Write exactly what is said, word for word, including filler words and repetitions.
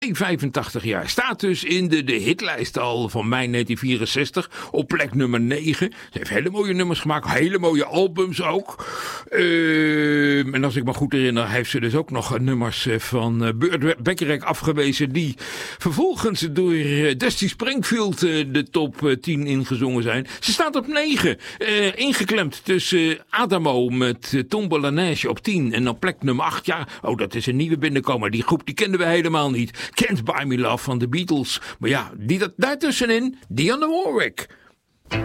vijfentachtig jaar. Staat dus in de, de hitlijst al van mei negentien vierenzestig op plek nummer negen. Ze heeft hele mooie nummers gemaakt, hele mooie albums ook. Uh, en als ik me goed herinner, heeft ze dus ook nog nummers van uh, Burt Bacharach afgewezen, die vervolgens door uh, Dusty Springfield uh, de top uh, tien ingezongen zijn. Ze staat op negen, uh, ingeklemd tussen uh, Adamo met uh, Tombola Nash op tien en op plek nummer acht. Ja, oh, dat is een nieuwe binnenkomer. Die groep die kenden we helemaal niet. Can't Buy Me Love van de Beatles. Maar ja, die dat daartussenin, Dionne Warwick.